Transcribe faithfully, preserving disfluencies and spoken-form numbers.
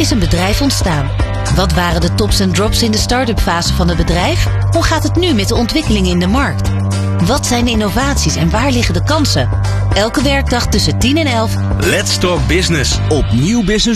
is een bedrijf ontstaan? Wat waren de tops en drops in de start-up fase van het bedrijf? Hoe gaat het nu met de ontwikkelingen in de markt? Wat zijn de innovaties en waar liggen de kansen? Elke werkdag tussen tien en elf. Let's Talk Business Op Nieuw Business